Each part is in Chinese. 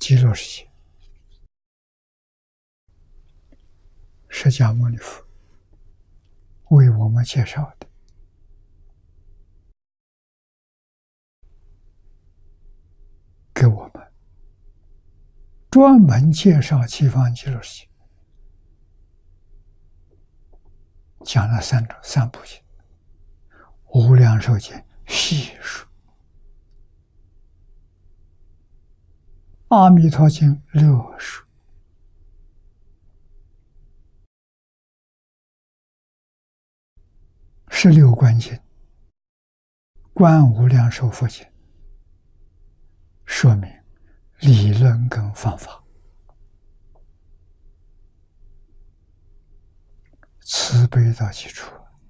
极乐世界，释迦牟尼佛为我们介绍的。给我们专门介绍西方极乐世界，讲了三部经：无量寿经细数，阿弥陀经略数，16观经、观无量寿佛经，说明理论跟方法，慈悲到基础。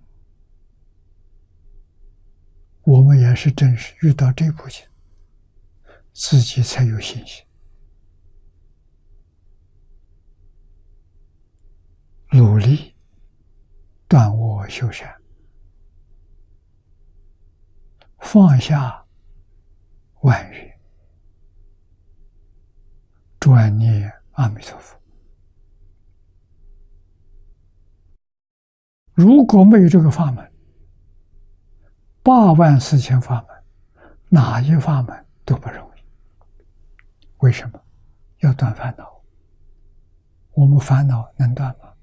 我们也是正是遇到这部经，自己才有信心，努力断恶修善，放下万缘，专念阿弥陀佛。如果没有这个法门，84000法门，哪一法门都不容易。为什么？要断烦恼。我们烦恼能断吗？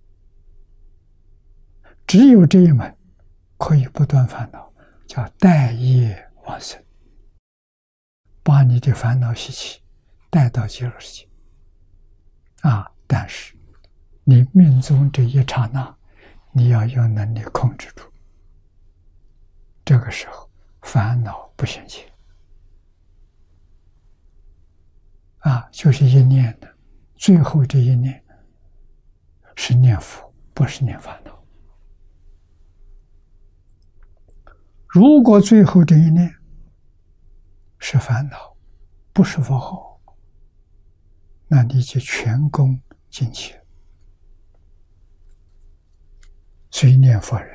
只有这一门可以不断烦恼，叫带业往生，把你的烦恼习气带到极乐世界。但是你命中这一刹那，你要有能力控制住，这个时候烦恼不现前。就是一念的，最后这一念是念佛，不是念烦恼。如果最后这一念是烦恼，不是佛号，那你就全功尽弃了。所以念佛人